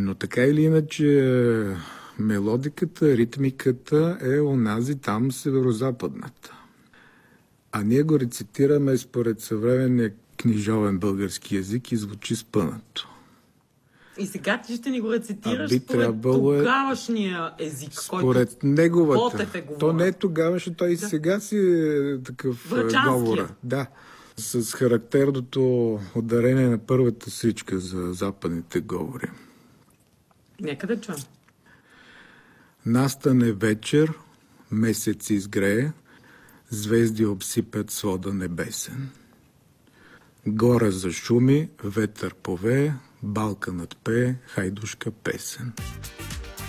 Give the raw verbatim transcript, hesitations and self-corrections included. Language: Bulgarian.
Но така или иначе мелодиката, ритмиката е онази там северо-западната. А ние го рецитираме според съвременния книжовен български език и звучи спънато. И сега ти ще ни го рецитираш според тогавашния език, според който неговата. Ботев е говорил. То не е тогавашно, той и да. Сега си е такъв говора. Да, с характерното ударение на първата сричка за западните говори. Нека да чуем. Настане вечер, месец изгрее, звезди обсипят свода небесен. Горе зашуми, ветър повее, балканът пее, хайдушка песен.